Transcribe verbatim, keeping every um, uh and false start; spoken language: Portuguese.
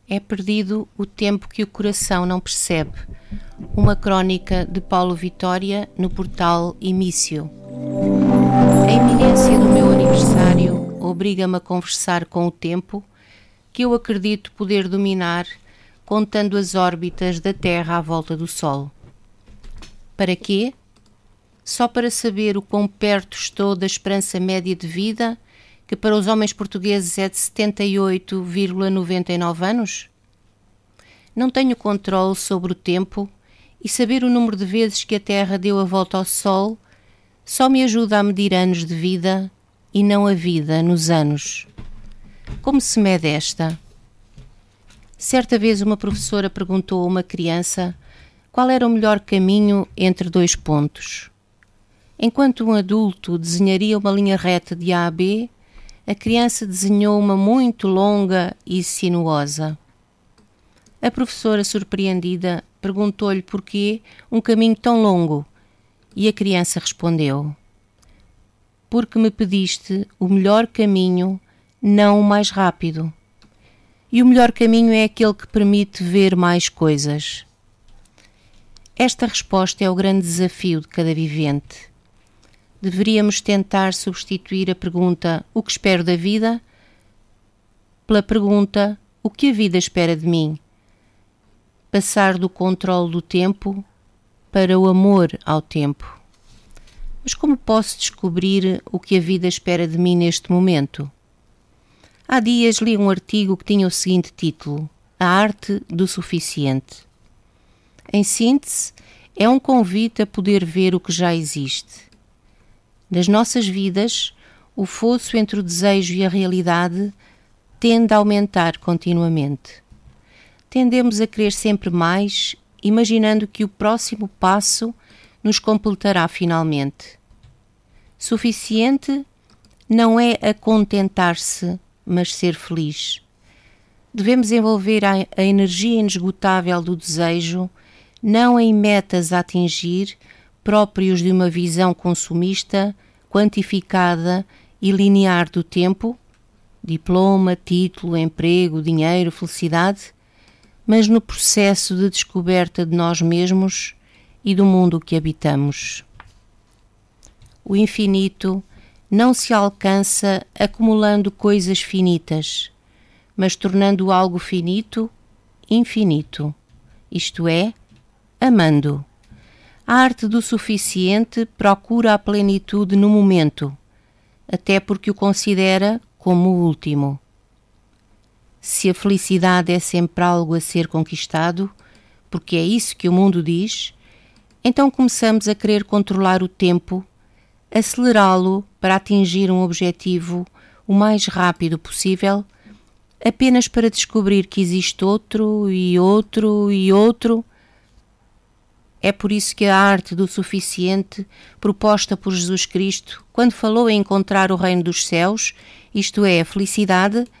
É perdido o tempo que o coração não percebe. Uma crónica de Paulo Vitória no portal Imício. A iminência do meu aniversário obriga-me a conversar com o tempo que eu acredito poder dominar, contando as órbitas da Terra à volta do Sol. Para quê? Só para saber o quão perto estou da esperança média de vida, que para os homens portugueses é de setenta e oito vírgula noventa e nove anos? Não tenho controle sobre o tempo e saber o número de vezes que a Terra deu a volta ao Sol só me ajuda a medir anos de vida e não a vida nos anos. Como se mede esta? Certa vez uma professora perguntou a uma criança qual era o melhor caminho entre dois pontos. Enquanto um adulto desenharia uma linha reta de A a B, a criança desenhou uma muito longa e sinuosa. A professora, surpreendida, perguntou-lhe porquê um caminho tão longo e a criança respondeu: porque me pediste o melhor caminho, não o mais rápido. E o melhor caminho é aquele que permite ver mais coisas. Esta resposta é o grande desafio de cada vivente. Deveríamos tentar substituir a pergunta "o que espero da vida?" pela pergunta "o que a vida espera de mim?" Passar do controle do tempo para o amor ao tempo. Mas como posso descobrir o que a vida espera de mim neste momento? Há dias li um artigo que tinha o seguinte título: A Arte do Suficiente. Em síntese, é um convite a poder ver o que já existe. Nas nossas vidas, o fosso entre o desejo e a realidade tende a aumentar continuamente. Tendemos a querer sempre mais, imaginando que o próximo passo nos completará finalmente. Suficiente não é a contentar-se, mas ser feliz. Devemos envolver a, a energia inesgotável do desejo não em metas a atingir, próprios de uma visão consumista, quantificada e linear do tempo, diploma, título, emprego, dinheiro, felicidade, mas no processo de descoberta de nós mesmos e do mundo que habitamos. O infinito não se alcança acumulando coisas finitas, mas tornando algo finito, infinito, isto é, amando. A arte do suficiente procura a plenitude no momento, até porque o considera como o último. Se a felicidade é sempre algo a ser conquistado, porque é isso que o mundo diz, então começamos a querer controlar o tempo, acelerá-lo para atingir um objetivo o mais rápido possível, apenas para descobrir que existe outro e outro e outro. É por isso que a arte do suficiente, proposta por Jesus Cristo, quando falou em encontrar o reino dos céus, isto é, a felicidade,